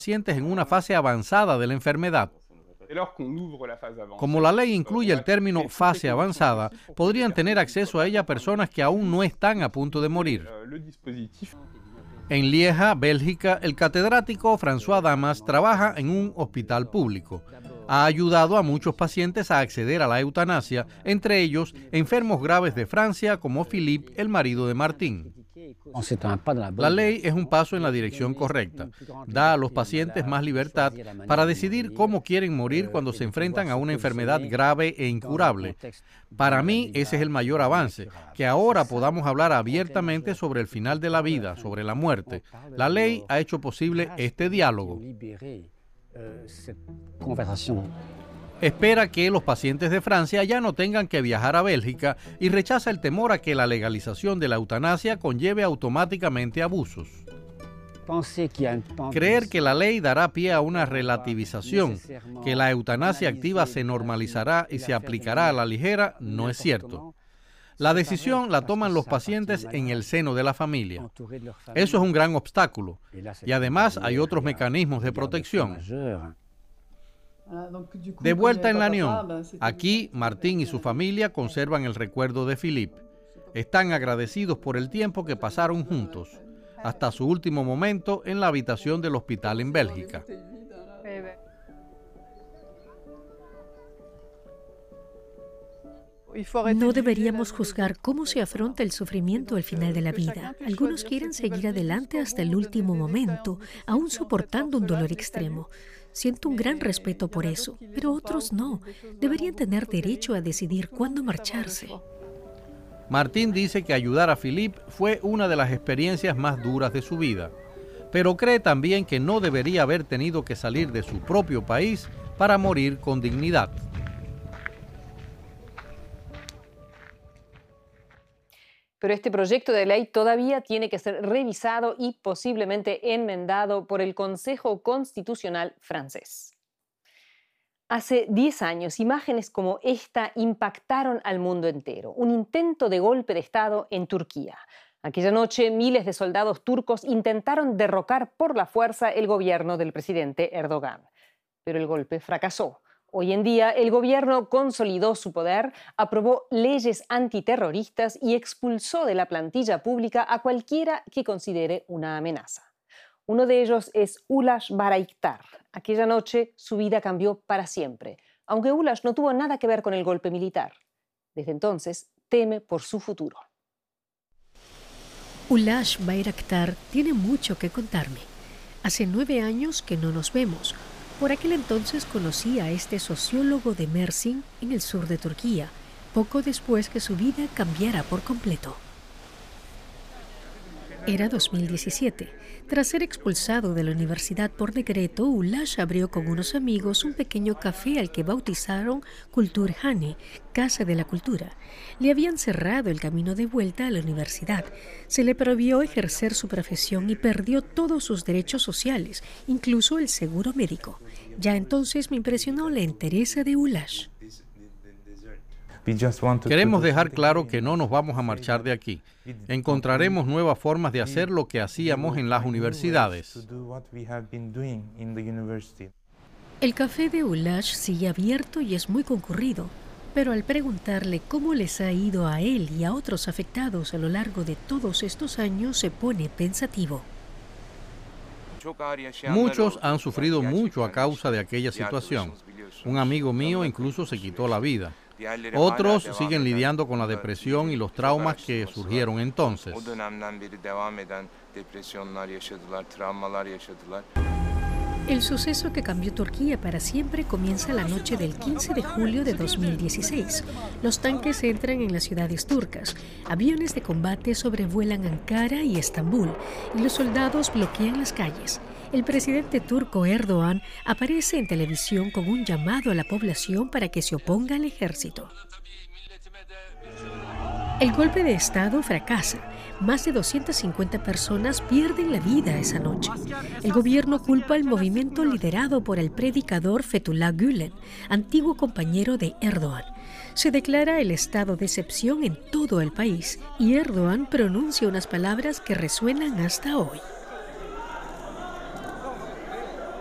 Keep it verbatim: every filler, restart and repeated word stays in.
pacientes en una fase avanzada de la enfermedad. Como la ley incluye el término fase avanzada, podrían tener acceso a ella personas que aún no están a punto de morir. En Lieja, Bélgica, el catedrático François Damas trabaja en un hospital público. Ha ayudado a muchos pacientes a acceder a la eutanasia, entre ellos enfermos graves de Francia como Philippe, el marido de Martín. La ley es un paso en la dirección correcta. Da a los pacientes más libertad para decidir cómo quieren morir cuando se enfrentan a una enfermedad grave e incurable. Para mí, ese es el mayor avance, que ahora podamos hablar abiertamente sobre el final de la vida, sobre la muerte. La ley ha hecho posible este diálogo. Espera que los pacientes de Francia ya no tengan que viajar a Bélgica y rechaza el temor a que la legalización de la eutanasia conlleve automáticamente abusos. Creer que la ley dará pie a una relativización, que la eutanasia activa se normalizará y se aplicará a la ligera, no es cierto. La decisión la toman los pacientes en el seno de la familia. Eso es un gran obstáculo. Y además hay otros mecanismos de protección. De vuelta en Lannion, aquí Martín y su familia conservan el recuerdo de Philippe. Están agradecidos por el tiempo que pasaron juntos, hasta su último momento en la habitación del hospital en Bélgica. No deberíamos juzgar cómo se afronta el sufrimiento al final de la vida. Algunos quieren seguir adelante hasta el último momento, aún soportando un dolor extremo. Siento un gran respeto por eso, pero otros no. Deberían tener derecho a decidir cuándo marcharse. Martín dice que ayudar a Philippe fue una de las experiencias más duras de su vida, pero cree también que no debería haber tenido que salir de su propio país para morir con dignidad. Pero este proyecto de ley todavía tiene que ser revisado y posiblemente enmendado por el Consejo Constitucional francés. Hace diez años, imágenes como esta impactaron al mundo entero. Un intento de golpe de Estado en Turquía. Aquella noche, miles de soldados turcos intentaron derrocar por la fuerza el gobierno del presidente Erdogan. Pero el golpe fracasó. Hoy en día, el gobierno consolidó su poder, aprobó leyes antiterroristas y expulsó de la plantilla pública a cualquiera que considere una amenaza. Uno de ellos es Ulaş Bayraktar. Aquella noche, su vida cambió para siempre, aunque Ulaş no tuvo nada que ver con el golpe militar. Desde entonces, teme por su futuro. Ulaş Bayraktar tiene mucho que contarme. Hace nueve años que no nos vemos. Por aquel entonces conocí a este sociólogo de Mersin, en el sur de Turquía, poco después que su vida cambiara por completo. Era dos mil diecisiete. Tras ser expulsado de la universidad por decreto, Ulaş abrió con unos amigos un pequeño café al que bautizaron Kulturhane, Casa de la Cultura. Le habían cerrado el camino de vuelta a la universidad. Se le prohibió ejercer su profesión y perdió todos sus derechos sociales, incluso el seguro médico. Ya entonces me impresionó la entereza de Ulaş. Queremos dejar claro que no nos vamos a marchar de aquí. Encontraremos nuevas formas de hacer lo que hacíamos en las universidades. El café de Ulaş sigue abierto y es muy concurrido, pero al preguntarle cómo les ha ido a él y a otros afectados a lo largo de todos estos años, se pone pensativo. Muchos han sufrido mucho a causa de aquella situación. Un amigo mío incluso se quitó la vida. Otros siguen lidiando con la depresión y los traumas que surgieron entonces. El suceso que cambió Turquía para siempre comienza la noche del quince de julio de dos mil dieciséis. Los tanques entran en las ciudades turcas, aviones de combate sobrevuelan Ankara y Estambul, y los soldados bloquean las calles. El presidente turco Erdogan aparece en televisión con un llamado a la población para que se oponga al ejército. El golpe de Estado fracasa. Más de doscientas cincuenta personas pierden la vida esa noche. El gobierno culpa al movimiento liderado por el predicador Fethullah Gülen, antiguo compañero de Erdogan. Se declara el estado de excepción en todo el país y Erdogan pronuncia unas palabras que resuenan hasta hoy.